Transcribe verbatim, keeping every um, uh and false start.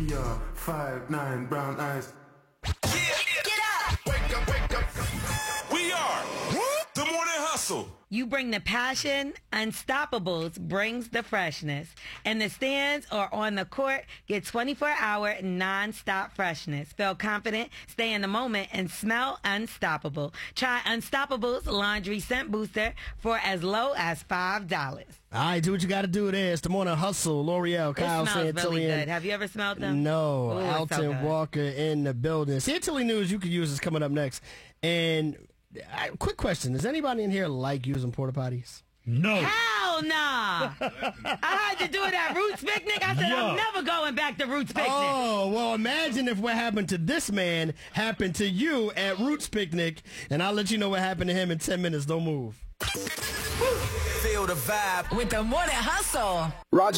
We are five nine brown eyes. Yeah. Get up. Wake up, wake up. We are the Morning Hustle. You bring the passion, Unstoppables brings the freshness. In the stands or on the court, get twenty-four hour non-stop freshness. Feel confident, stay in the moment, and smell unstoppable. Try Unstoppables Laundry Scent Booster for as low as five dollars. All right, do what you got to do there. It's the Morning Hustle. L'Oreal, Kyle It smells Santillan. really good. Have you ever smelled them? No. Ooh, it's Alton so good. Walker in the building. Santillan news you could use is coming up next. And uh, quick question. Does anybody in here like using porta potties? No. Hell nah. I had to do it at Roots Picnic. I said, Yeah. I'm never going back to Roots Picnic. Oh, well, imagine if what happened to this man happened to you at Roots Picnic. And I'll let you know what happened to him in ten minutes. Don't move. Feel the vibe With the Morning Hustle. Roger.